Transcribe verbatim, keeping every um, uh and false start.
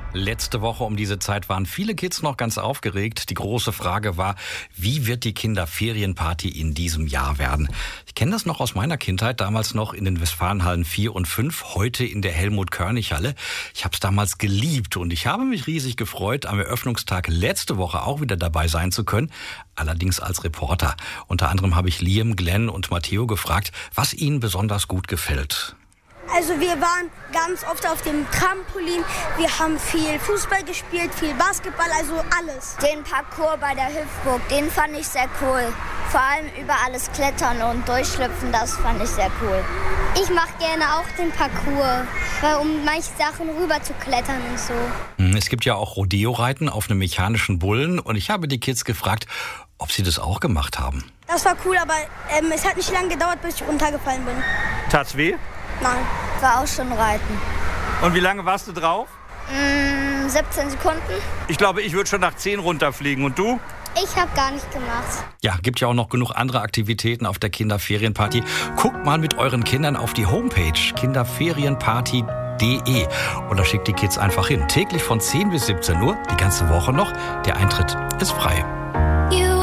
Letzte Woche um diese Zeit waren viele Kids noch ganz aufgeregt. Die große Frage war, wie wird die Kinderferienparty in diesem Jahr werden? Ich kenne das noch aus meiner Kindheit, damals noch in den Westfalenhallen vier und fünf, heute in der Helmut-Körnig-Halle. Ich habe es damals geliebt und ich habe mich riesig gefreut, am Eröffnungstag letzte Woche auch wieder dabei sein zu können, allerdings als Reporter. Unter anderem habe ich Liam, Glenn und Matteo gefragt, was ihnen besonders gut gefällt. Also wir waren ganz oft auf dem Trampolin, wir haben viel Fußball gespielt, viel Basketball, also alles. Den Parcours bei der Hüpfburg, den fand ich sehr cool. Vor allem über alles klettern und durchschlüpfen, das fand ich sehr cool. Ich mache gerne auch den Parcours, weil um manche Sachen rüber zu klettern und so. Es gibt ja auch Rodeo-Reiten auf einem mechanischen Bullen und ich habe die Kids gefragt, ob sie das auch gemacht haben. Das war cool, aber ähm, es hat nicht lange gedauert, bis ich runtergefallen bin. Tat's weh? Nein. War auch schon reiten. Und wie lange warst du drauf? Mm, siebzehn Sekunden. Ich glaube, ich würde schon nach zehn runterfliegen. Und du? Ich habe gar nicht gemacht. Ja, gibt ja auch noch genug andere Aktivitäten auf der Kinderferienparty. Guckt mal mit euren Kindern auf die Homepage kinderferienparty punkt de oder schickt die Kids einfach hin. Täglich von zehn bis siebzehn Uhr, die ganze Woche noch. Der Eintritt ist frei.